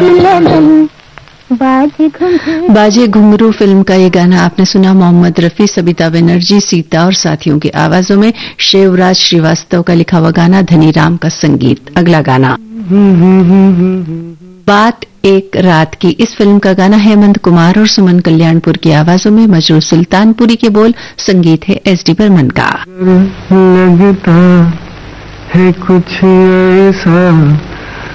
बाजे घुंघरू फिल्म का ये गाना आपने सुना। मोहम्मद रफी, सबिता बनर्जी, सीता और साथियों की आवाजों में शिवराज श्रीवास्तव का लिखा हुआ गाना, धनीराम का संगीत। अगला गाना बात एक रात की, इस फिल्म का गाना हेमंत कुमार और सुमन कल्याणपुर की आवाजों में, मजरू सुल्तानपुरी के बोल, संगीत है एस.डी. बर्मन का। लगता है कुछ ऐसा